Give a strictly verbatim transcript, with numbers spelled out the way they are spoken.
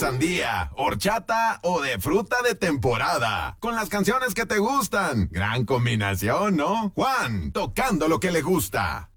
sandía, horchata o de fruta de temporada. Con las canciones que te gustan. Gran combinación, ¿no? Juan, tocando lo que le gusta.